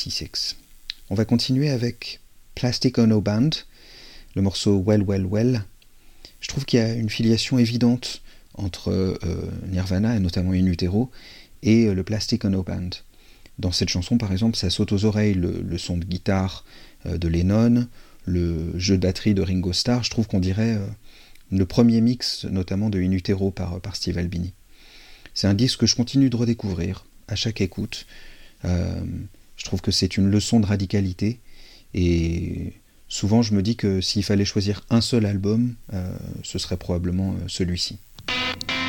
DC6. On va continuer avec Plastic Ono Band, le morceau Well Well Well. Je trouve qu'il y a une filiation évidente entre Nirvana, et notamment In Utero, et le Plastic Ono Band. Dans cette chanson, par exemple, ça saute aux oreilles le son de guitare de Lennon, le jeu de batterie de Ringo Starr. Je trouve qu'on dirait le premier mix, notamment de In Utero par Steve Albini. C'est un disque que je continue de redécouvrir à chaque écoute. Je trouve que c'est une leçon de radicalité, et souvent je me dis que s'il fallait choisir un seul album, ce serait probablement celui-ci.